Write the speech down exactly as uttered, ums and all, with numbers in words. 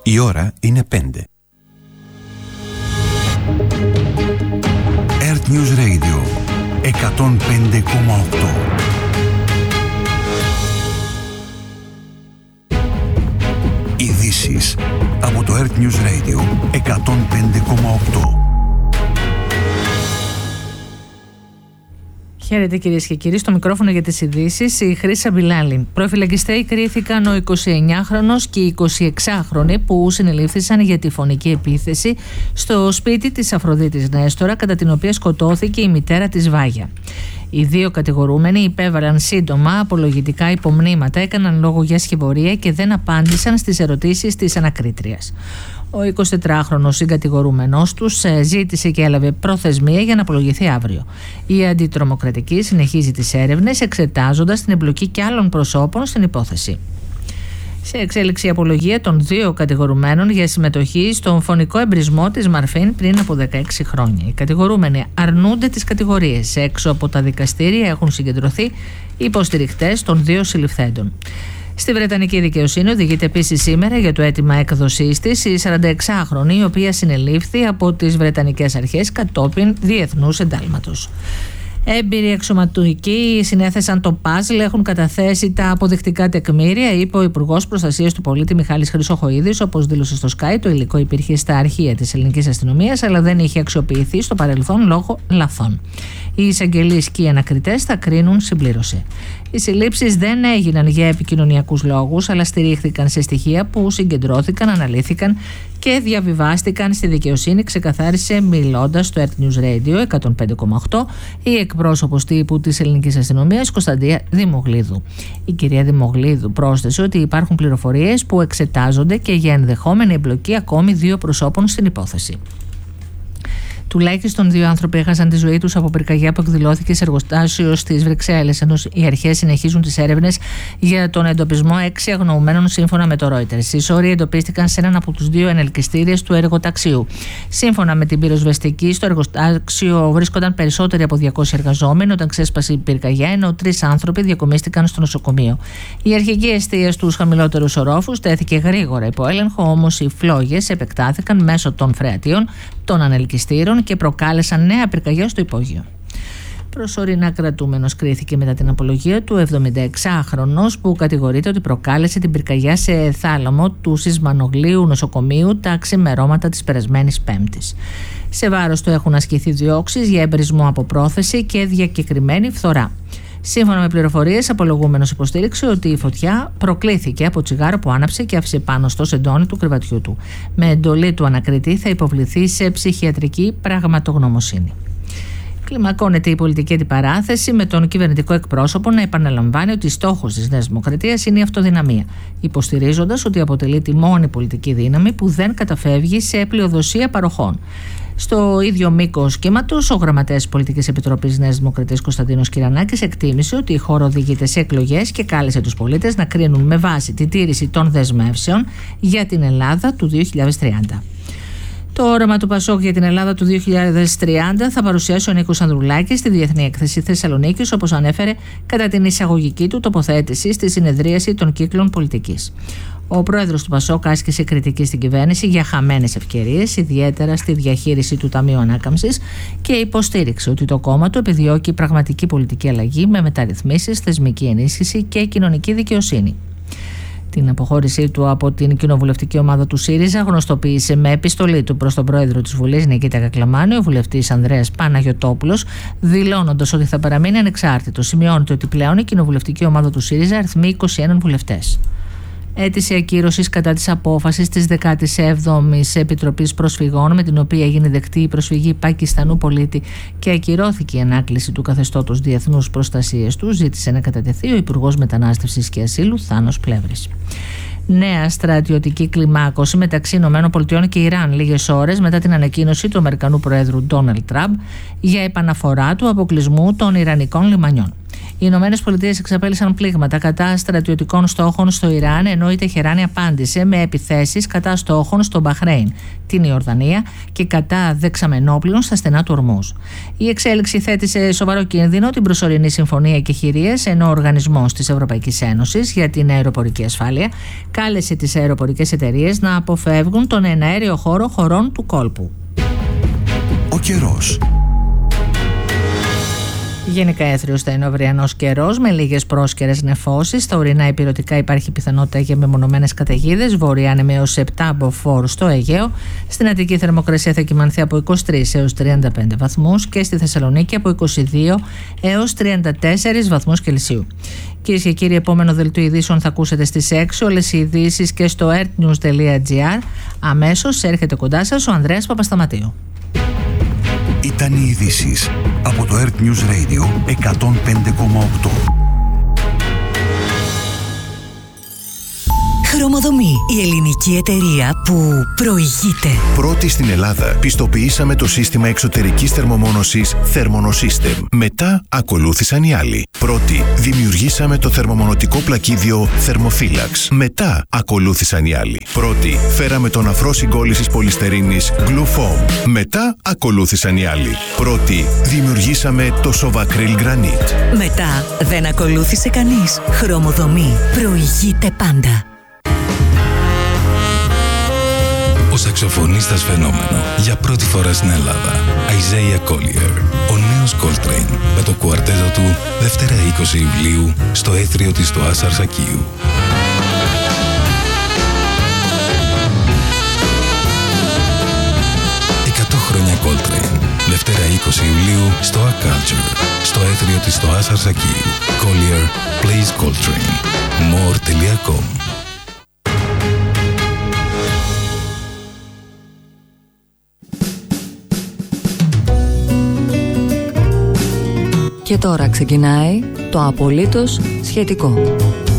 Η ώρα είναι πέντε. Earth News Radio εκατόν πέντε κόμμα οκτώ. Ειδήσεις από το Earth News Radio εκατόν πέντε κόμμα οκτώ. Χαίρετε κυρίες και κύριοι, στο μικρόφωνο για τις ειδήσεις η Χρύσα Μπιλάλη. Προφυλακιστέοι κρίθηκαν ο εικοσιεννιάχρονος και οι εικοσιεξάχρονοι που συνελήφθησαν για τη φωνική επίθεση στο σπίτι της Αφροδίτης Νέστορα, κατά την οποία σκοτώθηκε η μητέρα της Βάγια. Οι δύο κατηγορούμενοι υπέβαλαν σύντομα απολογητικά υπομνήματα, έκαναν λόγο για σχηβωρία και δεν απάντησαν στις ερωτήσεις της ανακρίτριας. Ο εικοσιτετράχρονος συγκατηγορούμενος τους ζήτησε και έλαβε προθεσμία για να απολογηθεί αύριο. Η αντιτρομοκρατική συνεχίζει τις έρευνες, εξετάζοντας την εμπλοκή και άλλων προσώπων στην υπόθεση. Σε εξέλιξη η απολογία των δύο κατηγορουμένων για συμμετοχή στον φωνικό εμπρισμό της Μαρφίν πριν από δεκαέξι χρόνια. Οι κατηγορούμενοι αρνούνται τις κατηγορίες. Έξω από τα δικαστήρια έχουν συγκεντρωθεί υποστηρικτές των δύο συλληφθέντων. Στη Βρετανική δικαιοσύνη οδηγείται επίσης σήμερα για το αίτημα έκδοσής της η σαρανταεξάχρονη, η οποία συνελήφθη από τις Βρετανικές αρχές κατόπιν διεθνούς εντάλματος. Έμπειροι αξιωματικοί συνέθεσαν το παζλ, έχουν καταθέσει τα αποδεικτικά τεκμήρια, είπε ο Υπουργός Προστασίας του Πολίτη Μιχάλης Χρυσοχοΐδης. Όπως δήλωσε στο Sky, το υλικό υπήρχε στα αρχεία της ελληνικής αστυνομίας, αλλά δεν είχε αξιοποιηθεί στο παρελθόν λόγω λαθών. Οι εισαγγελείς και οι ανακριτές θα κρίνουν συμπλήρωση. Οι συλλήψεις δεν έγιναν για επικοινωνιακούς λόγους, αλλά στηρίχθηκαν σε στοιχεία που συγκεντρώθηκαν, αναλύθηκαν και διαβιβάστηκαν στη δικαιοσύνη, ξεκαθάρισε μιλώντας στο Earth News Radio εκατόν πέντε κόμμα οκτώ η εκπρόσωπος τύπου της ελληνικής αστυνομίας Κωνσταντία Δημογλίδου. Η κυρία Δημογλίδου πρόσθεσε ότι υπάρχουν πληροφορίες που εξετάζονται και για ενδεχόμενη εμπλοκή ακόμη δύο προσώπων στην υπόθεση. Τουλάχιστον δύο άνθρωποι έχασαν τη ζωή τους από πυρκαγιά που εκδηλώθηκε σε εργοστάσιο στις Βρυξέλλες, ενώ οι αρχές συνεχίζουν τις έρευνες για τον εντοπισμό έξι αγνοωμένων, σύμφωνα με το Reuters. Οι σώροι εντοπίστηκαν σε έναν από τους δύο ενελκυστήρες του εργοταξίου. Σύμφωνα με την πυροσβεστική, στο εργοστάσιο βρίσκονταν περισσότεροι από διακόσιοι εργαζόμενοι όταν ξέσπασε η πυρκαγιά, ενώ τρεις άνθρωποι διακομίστηκαν στο νοσοκομείο. Η αρχική εστία στους χαμηλότερους ορόφους τέθηκε γρήγορα υπό έλεγχο, όμως οι φλόγες επεκτάθηκαν μέσω των φρεατίων των ανελκυστήρων και προκάλεσαν νέα πυρκαγιά στο υπόγειο. Προσωρινά κρατούμενος κρίθηκε μετά την απολογία του εβδομηνταεξάχρονος που κατηγορείται ότι προκάλεσε την πυρκαγιά σε θάλαμο του Σισμανογλίου νοσοκομείου τα ξημερώματα της περασμένης Πέμπτης. Σε βάρος του έχουν ασκηθεί διώξεις για εμπρισμό από πρόθεση και διακεκριμένη φθορά. Σύμφωνα με πληροφορίες, απολογούμενος υποστήριξε ότι η φωτιά προκλήθηκε από τσιγάρο που άναψε και άφησε πάνω στο σεντόνι του κρεβατιού του. Με εντολή του ανακριτή θα υποβληθεί σε ψυχιατρική πραγματογνωμοσύνη. Κλιμακώνεται η πολιτική αντιπαράθεση, με τον κυβερνητικό εκπρόσωπο να επαναλαμβάνει ότι στόχος της Νέας Δημοκρατίας είναι η αυτοδυναμία, υποστηρίζοντας ότι αποτελεί τη μόνη πολιτική δύναμη που δεν καταφεύγει σε πλειοδοσία παροχών. Στο ίδιο μήκος κύματος, ο γραμματέας Πολιτικής Επιτροπής Νέας Δημοκρατίας Κωνσταντίνος Κυρανάκης εκτίμησε ότι η χώρα οδηγείται σε εκλογές και κάλεσε τους πολίτες να κρίνουν με βάση τη τήρηση των δεσμεύσεων για την Ελλάδα του δύο χιλιάδες τριάντα. Το όραμα του Πασόκ για την Ελλάδα του δύο χιλιάδες τριάντα θα παρουσιάσει ο Νίκος Ανδρουλάκης στη Διεθνή Έκθεση Θεσσαλονίκης, όπως ανέφερε κατά την εισαγωγική του τοποθέτηση στη συνεδρίαση των κύκλων πολιτικής. Ο πρόεδρος του Πασόκ άσκησε κριτική στην κυβέρνηση για χαμένες ευκαιρίες, ιδιαίτερα στη διαχείριση του Ταμείου Ανάκαμψης, και υποστήριξε ότι το κόμμα του επιδιώκει πραγματική πολιτική αλλαγή με μεταρρυθμίσεις, θεσμική ενίσχυση και κοινωνική δικαιοσύνη. Την αποχώρησή του από την κοινοβουλευτική ομάδα του ΣΥΡΙΖΑ γνωστοποίησε με επιστολή του προς τον πρόεδρο της Βουλής Νικήτα Κακλαμάνη ο βουλευτής Ανδρέας Παναγιωτόπουλος, δηλώνοντας ότι θα παραμείνει ανεξάρτητος. Σημειώνεται ότι πλέον η κοινοβουλευτική ομάδα του ΣΥΡΙΖΑ αριθμεί είκοσι ένα βουλευτές. Αίτηση ακύρωσης κατά της απόφασης της δεκάτης έβδομης Επιτροπής Προσφυγών, με την οποία έγινε δεκτή η προσφυγή Πακιστανού πολίτη και ακυρώθηκε η ανάκληση του καθεστώτος διεθνούς προστασίας του, ζήτησε να κατατεθεί ο Υπουργός Μετανάστευσης και Ασύλου Θάνος Πλεύρης. Νέα στρατιωτική κλιμάκωση μεταξύ ΗΠΑ και Ιράν λίγες ώρες μετά την ανακοίνωση του Αμερικανού Προέδρου Ντόναλντ Τραμπ για επαναφορά του αποκλεισμού των Ιρανικών λιμανιών. Οι Ηνωμένες Πολιτείες εξαπέλυσαν πλήγματα κατά στρατιωτικών στόχων στο Ιράν, ενώ η Τεχεράνη απάντησε με επιθέσεις κατά στόχων στο Μπαχρέιν, την Ιορδανία και κατά δεξαμενόπλων στα στενά του Ορμούζ. Η εξέλιξη θέτει σε σοβαρό κίνδυνο την προσωρινή συμφωνία εκεχηρίας, ενώ ο Οργανισμός της Ευρωπαϊκής Ένωσης για την αεροπορική ασφάλεια κάλεσε τις αεροπορικές εταιρείες να αποφεύγουν τον εναέριο χώρο χωρών του κόλπου. Ο καιρός. Γενικά έθριος θα είναι ο αυριανός καιρός με λίγες πρόσκαιρες νεφώσεις. Στα ορεινά υπηρετικά υπάρχει πιθανότητα για μεμονωμένες καταιγίδες. Βόρεια άνεμη έως επτά μποφόρ στο Αιγαίο. Στην Αττική θερμοκρασία θα κυμανθεί από είκοσι τρεις έως τριάντα πέντε βαθμούς και στη Θεσσαλονίκη από είκοσι δύο έως τριάντα τέσσερις βαθμούς Κελσίου. Κυρίες και κύριοι, επόμενο δελτίο ειδήσεων θα ακούσετε στις έξι. Όλες οι ειδήσεις και στο earthnews τελεία gr. Αμέσως έρχεται κοντά σας ο Ανδρέας Παπασταματίου. Ήταν οι ειδήσεις από το Earth News Radio εκατόν πέντε κόμμα οκτώ. Χρωμοδομή, η ελληνική εταιρεία που προηγείται. Πρώτη στην Ελλάδα πιστοποιήσαμε το σύστημα εξωτερικής θερμομόνωσης Thermonosystem. Μετά ακολούθησαν οι άλλοι. Πρώτη δημιουργήσαμε το θερμομονωτικό πλακίδιο Thermophilax. Μετά ακολούθησαν οι άλλοι. Πρώτη φέραμε τον αφρό συγκόλλησης πολυστερίνης Glufoam. Μετά ακολούθησαν οι άλλοι. Πρώτη δημιουργήσαμε το Sovacryl Granite. Μετά δεν ακολούθησε κανείς. Χρωμοδομή προηγείται πάντα. Ο σαξοφωνίστας φαινόμενο για πρώτη φορά στην Ελλάδα. Isaiah Collier, ο νέος Coltrane, με το κουαρτέτο του Δευτέρα είκοσι Ιουλίου στο έθριο της του Άσαρ Σακίου. εκατό χρόνια Coltrane, Δευτέρα είκοσι Ιουλίου στο A Culture, στο έθριο της του Άσαρ Σακίου. Collier plays Coltrane. more τελεία com. Και τώρα ξεκινάει το απολύτως σχετικό.